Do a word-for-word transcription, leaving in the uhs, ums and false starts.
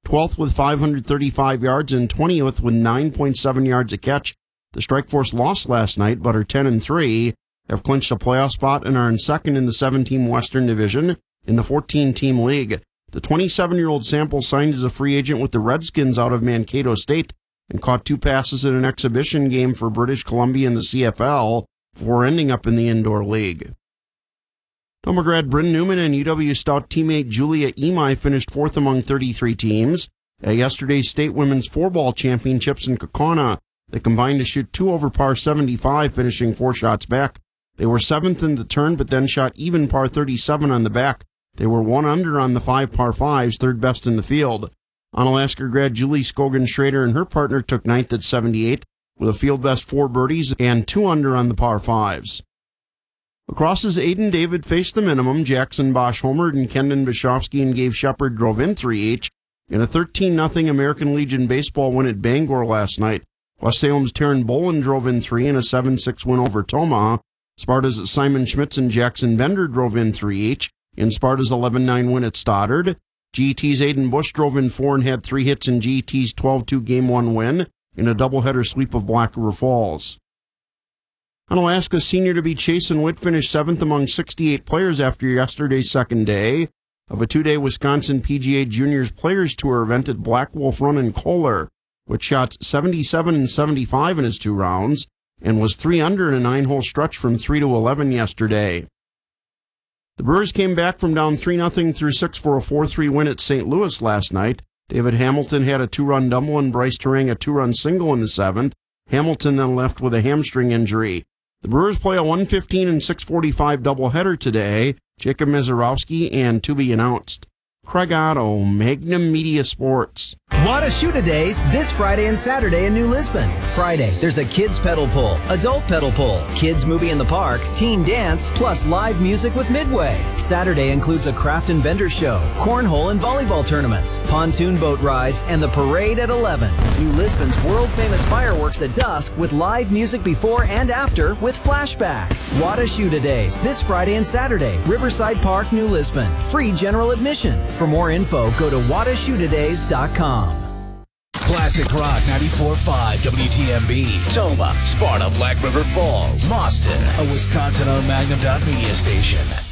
twelfth with five hundred thirty-five yards, and twentieth with nine point seven yards a catch. The Strikeforce lost last night, but are ten and three, have clinched a playoff spot, and are in second in the seven-team Western Division in the fourteen-team league. The twenty-seven-year-old Sample signed as a free agent with the Redskins out of Mankato State and caught two passes in an exhibition game for British Columbia in the C F L before ending up in the indoor league. Toma grad Bryn Newman and U W Stout teammate Julia Imai finished fourth among thirty-three teams at yesterday's State Women's Four-Ball Championships in Kaukauna. They combined to shoot two over par seventy-five, finishing four shots back. They were seventh in the turn, but then shot even par thirty-seven on the back. They were one under on the five par fives, third best in the field. Onalaska grad Julie Scogan Schrader and her partner took ninth at seventy-eight, with a field best four birdies and two under on the par fives. Lacrosse's Aiden David faced the minimum. Jackson Bosch homered, and Kendon Bishovsky and Gabe Shepard drove in three each in a thirteen nothing American Legion baseball win at Bangor last night. West Salem's Taryn Bolin drove in three in a seven six win over Tomah. Sparta's Simon Schmitz and Jackson Bender drove in three each in Sparta's eleven nine win at Stoddard. G E T's Aiden Bush drove in four and had three hits in G E T's twelve two game one win in a doubleheader sweep of Black River Falls. Onalaska's senior-to-be Chasen Witt finished seventh among sixty-eight players after yesterday's second day of a two-day Wisconsin P G A Juniors Players Tour event at Black Wolf Run in Kohler, which shot seventy-seven and seventy-five in his two rounds and was three under in a nine-hole stretch from three to eleven yesterday. The Brewers came back from down three nothing through six for a four three win at Saint Louis last night. David Hamilton had a two-run double and Bryce Terang a two-run single in the seventh. Hamilton then left with a hamstring injury. The Brewers play a one fifteen and six forty-five doubleheader today. Jacob Mezarowski and to be announced. Craig Otto, Magnum Media Sports. Wada-Shoota-Days this Friday and Saturday in New Lisbon. Friday, there's a kids pedal pull, adult pedal pull, kids movie in the park, teen dance, plus live music with Midway. Saturday includes a craft and vendor show, cornhole and volleyball tournaments, pontoon boat rides, and the parade at eleven. New Lisbon's world-famous fireworks at dusk with live music before and after with Flashback. Wada-Shoota-Days this Friday and Saturday, Riverside Park, New Lisbon. Free general admission. For more info, go to wada shoota days dot com. Classic Rock ninety-four point five W T M B. Tomah, Sparta, Black River Falls, Boston. A Wisconsin-owned Magnum Media station.